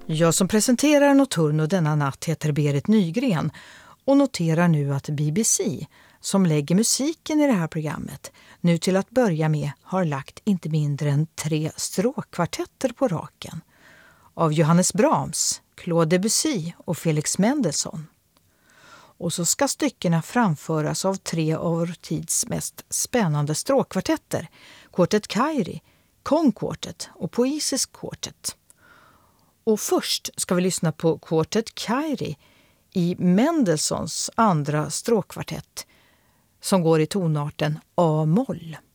Jag som presenterar Notturno denna natt heter Berit Nygren och noterar nu att BBC, som lägger musiken i det här programmet, nu till att börja med har lagt inte mindre än 3 stråkkvartetter på raken. Av Johannes Brahms, Claude Debussy och Felix Mendelssohn. Och så ska styckena framföras av 3 av vår tids mest spännande stråkkvartetter, Quartet Kyrie, Kong Quartet och Poesis Quartet. Och först ska vi lyssna på Quartet Kyrie i Mendelssohns andra stråkkvartett som går i tonarten A-moll.